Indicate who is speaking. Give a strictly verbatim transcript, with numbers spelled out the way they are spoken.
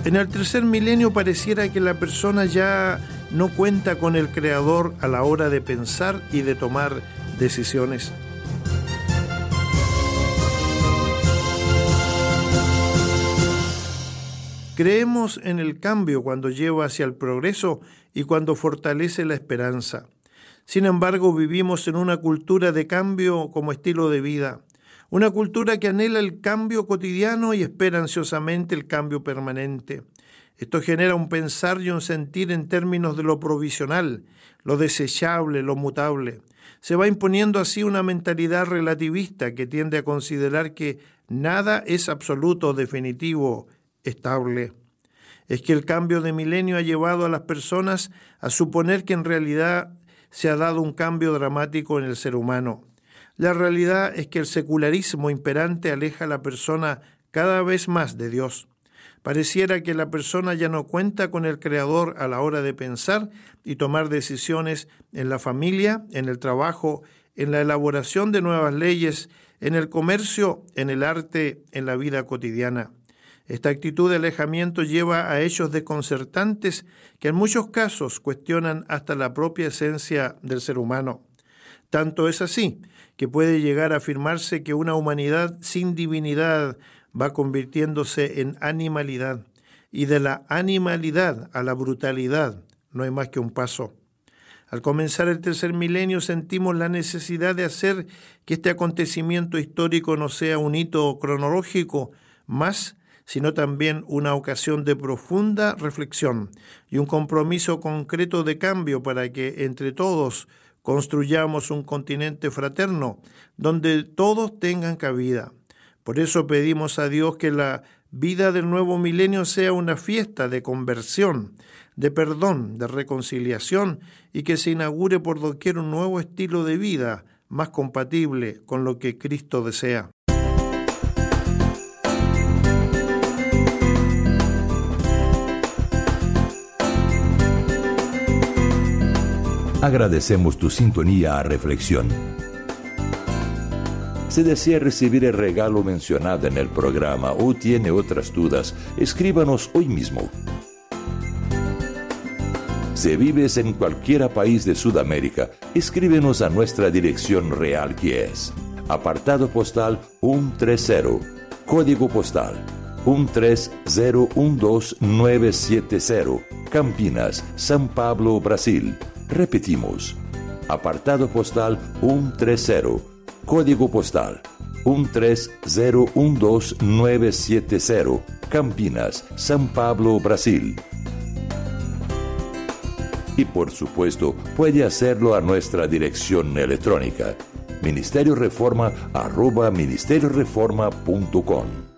Speaker 1: En el tercer milenio pareciera que la persona ya no cuenta con el Creador a la hora de pensar y de tomar decisiones. Creemos en el cambio cuando lleva hacia el progreso y cuando fortalece la esperanza. Sin embargo, vivimos en una cultura de cambio como estilo de vida, una cultura que anhela el cambio cotidiano y espera ansiosamente el cambio permanente. Esto genera un pensar y un sentir en términos de lo provisional, lo desechable, lo mutable. Se va imponiendo así una mentalidad relativista que tiende a considerar que nada es absoluto, definitivo, estable. Es que el cambio de milenio ha llevado a las personas a suponer que en realidad se ha dado un cambio dramático en el ser humano. La realidad es que el secularismo imperante aleja a la persona cada vez más de Dios. Pareciera que la persona ya no cuenta con el Creador a la hora de pensar y tomar decisiones en la familia, en el trabajo, en la elaboración de nuevas leyes, en el comercio, en el arte, en la vida cotidiana. Esta actitud de alejamiento lleva a hechos desconcertantes que en muchos casos cuestionan hasta la propia esencia del ser humano. Tanto es así que puede llegar a afirmarse que una humanidad sin divinidad va convirtiéndose en animalidad, y de la animalidad a la brutalidad no hay más que un paso. Al comenzar el tercer milenio sentimos la necesidad de hacer que este acontecimiento histórico no sea un hito cronológico más, sino también una ocasión de profunda reflexión y un compromiso concreto de cambio para que entre todos construyamos un continente fraterno donde todos tengan cabida. Por eso pedimos a Dios que la vida del nuevo milenio sea una fiesta de conversión, de perdón, de reconciliación y que se inaugure por doquier un nuevo estilo de vida más compatible con lo que Cristo desea.
Speaker 2: Agradecemos tu sintonía a Reflexión. Si desea recibir el regalo mencionado en el programa o tiene otras dudas, escríbanos hoy mismo. Si vives en cualquier país de Sudamérica, escríbenos a nuestra dirección real, que es apartado postal ciento treinta, código postal uno tres cero uno dos nueve siete cero, Campinas, São Paulo, Brasil. Repetimos, apartado postal ciento treinta, código postal uno tres cero uno dos nueve siete cero, Campinas, São Paulo, Brasil. Y por supuesto, puede hacerlo a nuestra dirección electrónica, ministerio reforma arroba ministerio reforma punto com.